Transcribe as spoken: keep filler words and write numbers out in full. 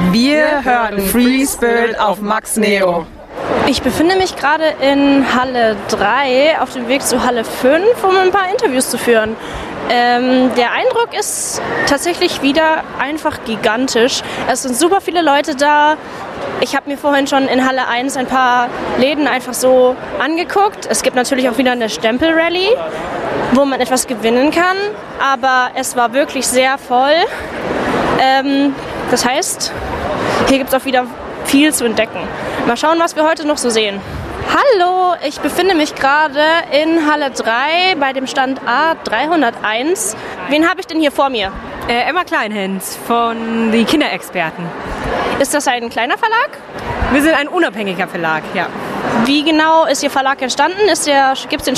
Wir hören Free Spirit auf Max Neo. Ich befinde mich gerade in Halle drei auf dem Weg zu Halle fünf, um ein paar Interviews zu führen. Ähm, der Eindruck ist tatsächlich wieder einfach gigantisch. Es sind super viele Leute da. Ich habe mir vorhin schon in Halle eins ein paar Läden einfach so angeguckt. Es gibt natürlich auch wieder eine Stempel-Rallye, wo man etwas gewinnen kann. Aber es war wirklich sehr voll. Ähm, das heißt, hier gibt es auch wieder viel zu entdecken. Mal schauen, was wir heute noch so sehen. Hallo, ich befinde mich gerade in Halle drei bei dem Stand A dreihunderteins. Wen habe ich denn hier vor mir? Äh, Emma Kleinhens von die Kinderexperten. Ist das ein kleiner Verlag? Wir sind ein unabhängiger Verlag, ja. Wie genau ist Ihr Verlag entstanden? Ist der, gibt's den